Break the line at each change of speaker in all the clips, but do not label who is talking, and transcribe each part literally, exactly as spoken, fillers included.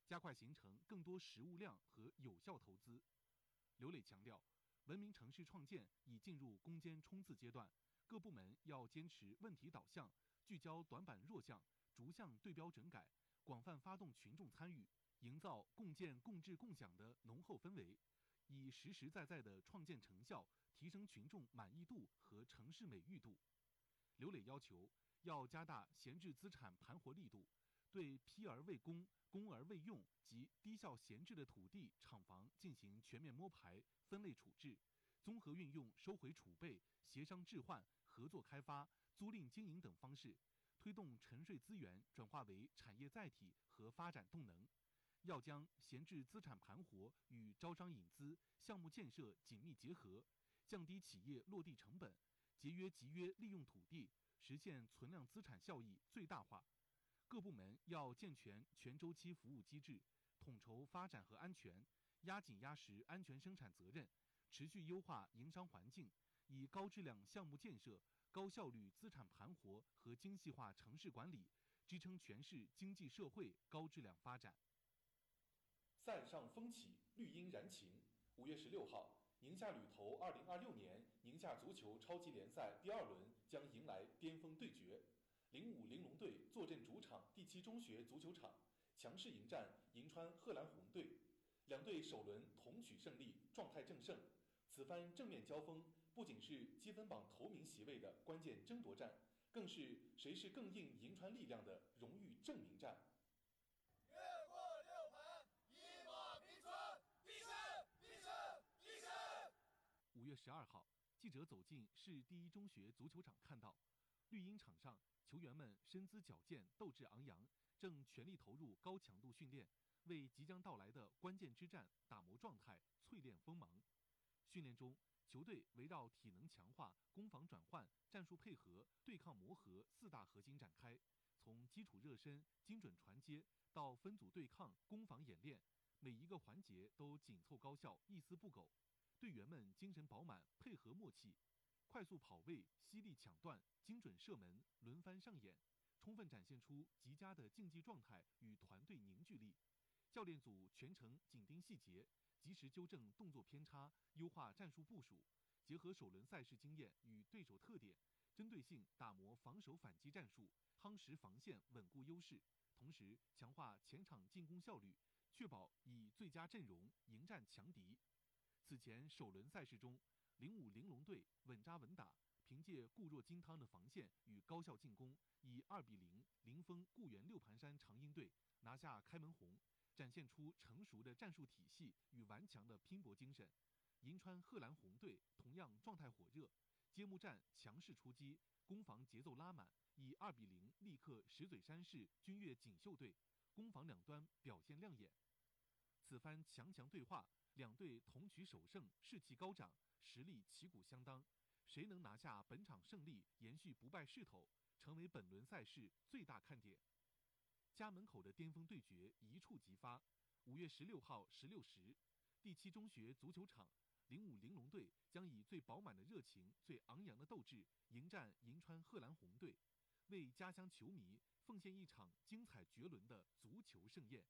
加快形成更多实物量和有效投资。刘磊强调，文明城市创建已进入攻坚冲刺阶段，各部门要坚持问题导向，聚焦短板弱项，逐项对标整改，广泛发动群众参与，营造共建共治共享的浓厚氛围，以实实在在的创建成效提升群众满意度和城市美誉度。刘磊要求，要加大闲置资产盘活力度，对批而未供、供而未用及低效闲置的土地、厂房进行全面摸排、分类处置，综合运用收回储备、协商置换、合作开发、租赁经营等方式，推动沉睡资源转化为产业载体和发展动能。要将闲置资产盘活与招商引资、项目建设紧密结合，降低企业落地成本，节约集约利用土地，实现存量资产效益最大化。各部门要健全全周期服务机制，统筹发展和安全，压紧压实安全生产责任，持续优化营商环境，以高质量项目建设、高效率资产盘活和精细化城市管理，支撑全市经济社会高质量发展。
塞上风起，绿茵燃情。五月十六号，宁夏旅投二零二六年宁夏足球超级联赛第二轮将迎来巅峰对决。零五玲珑队坐镇主场第七中学足球场，强势迎战银川贺兰红队。两队首轮同取胜利，状态正盛。此番正面交锋，不仅是积分榜头名席位的关键争夺战，更是谁是更硬银川力量的荣誉证明战。
越过六盘，一马平川，必胜，必胜，必胜！
五月十二号，记者走进市第一中学足球场，看到绿茵场上球员们身姿矫健，斗志昂扬，正全力投入高强度训练，为即将到来的关键之战打磨状态、淬炼锋芒。训练中，球队围绕体能强化、攻防转换、战术配合、对抗磨合四大核心展开，从基础热身、精准传接到分组对抗、攻防演练，每一个环节都紧凑高效，一丝不苟。队员们精神饱满，配合默契，快速跑位、犀利抢断、精准射门轮番上演，充分展现出极佳的竞技状态与团队凝聚力。教练组全程紧盯细节，及时纠正动作偏差，优化战术部署，结合首轮赛事经验与对手特点，针对性打磨防守反击战术，夯实防线，稳固优势，同时强化前场进攻效率，确保以最佳阵容迎战强敌。此前首轮赛事中，零五玲珑队稳扎稳打，凭借固若金汤的防线与高效进攻，以二比零零封固原六盘山长鹰队，拿下开门红，展现出成熟的战术体系与顽强的拼搏精神。银川贺兰红队同样状态火热，揭幕战强势出击，攻防节奏拉满，以二比零力克石嘴山市君越锦绣队，攻防两端表现亮眼。此番强强对话，两队同取首胜，士气高涨，实力旗鼓相当。谁能拿下本场胜利，延续不败势头，成为本轮赛事最大看点。家门口的巅峰对决一触即发。五月十六号十六时，第七中学足球场，零五玲珑队将以最饱满的热情、最昂扬的斗志迎战银川贺兰红队，为家乡球迷奉献一场精彩绝伦的足球盛宴。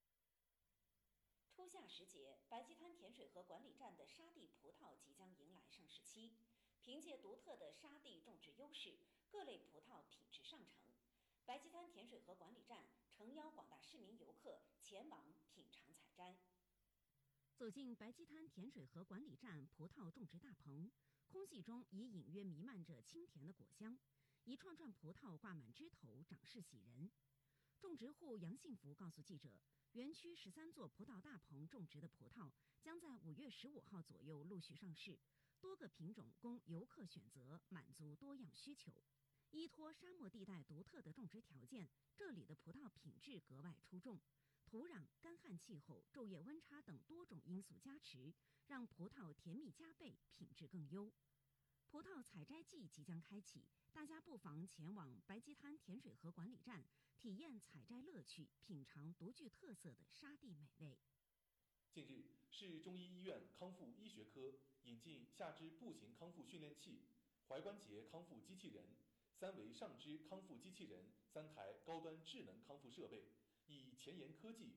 初夏时节，白鸡滩甜水河管理站的沙地葡萄即将迎来上市期。凭借独特的沙地种植优势，各类葡萄品质上乘。白鸡滩甜水河管理站诚邀广大市民游客前往品尝采摘。
走进白鸡滩甜水河管理站葡萄种植大棚，空气中已隐约弥漫着清甜的果香，一串串葡萄挂满枝头，长势喜人。种植户杨幸福告诉记者，园区十三座葡萄大棚种植的葡萄将在五月十五号左右陆续上市，多个品种供游客选择，满足多样需求。依托沙漠地带独特的种植条件，这里的葡萄品质格外出众。土壤、干旱气候、昼夜温差等多种因素加持，让葡萄甜蜜加倍，品质更优。葡萄采摘季即将开启，大家不妨前往白鸡滩甜水河管理站，体验采摘乐趣，品尝独具特色的沙地美味。
近日，市中医医院康复医学科引进下肢步行康复训练器、踝关节康复机器人、三维上肢康复机器人三台高端智能康复设备，以前沿科技